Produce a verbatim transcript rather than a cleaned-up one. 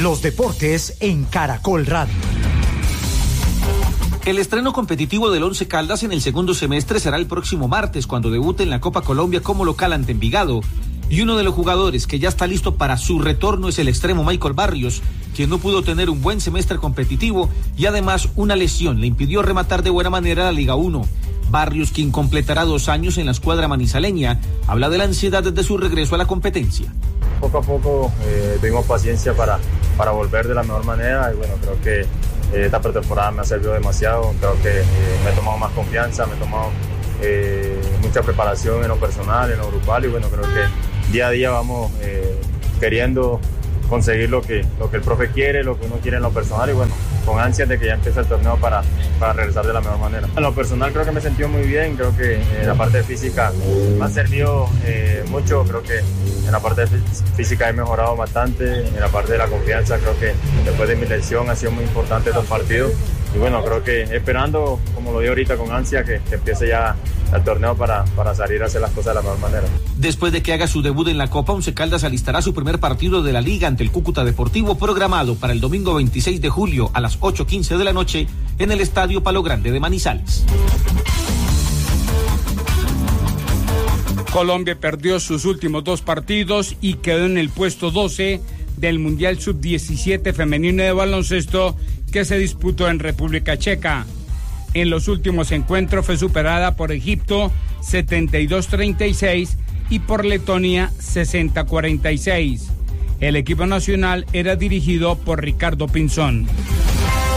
Los deportes en Caracol Radio. El estreno competitivo del Once Caldas en el segundo semestre será el próximo martes, cuando debute en la Copa Colombia como local ante Envigado. Y uno de los jugadores que ya está listo para su retorno es el extremo Michael Barrios, quien no pudo tener un buen semestre competitivo y además una lesión le impidió rematar de buena manera la Liga uno. Barrios, quien completará dos años en la escuadra manizaleña, habla de la ansiedad desde su regreso a la competencia. Poco a poco eh, tuvimos paciencia para, para volver de la mejor manera y bueno, creo que eh, esta pretemporada me ha servido demasiado, creo que eh, me he tomado más confianza, me he tomado eh, mucha preparación en lo personal, en lo grupal y bueno, creo que día a día vamos eh, queriendo conseguir lo que, lo que el profe quiere, lo que uno quiere en lo personal y bueno, con ansias de que ya empiece el torneo para, para regresar de la mejor manera. En lo personal creo que me he sentido muy bien, creo que en la parte física me ha servido eh, mucho, creo que en la parte física he mejorado bastante, en la parte de la confianza creo que después de mi lesión ha sido muy importante estos partidos y bueno, creo que esperando, como lo digo ahorita con ansia, que, que empiece ya el torneo para, para salir a hacer las cosas de la mejor manera. Después de que haga su debut en la Copa, Once Caldas alistará su primer partido de la Liga ante el Cúcuta Deportivo, programado para el domingo veintiséis de julio a las ocho quince de la noche en el Estadio Palo Grande de Manizales. Colombia perdió sus últimos dos partidos y quedó en el puesto doce del Mundial sub diecisiete femenino de baloncesto que se disputó en República Checa. En los últimos encuentros fue superada por Egipto setenta y dos a treinta y seis y por Letonia sesenta a cuarenta y seis. El equipo nacional era dirigido por Ricardo Pinzón.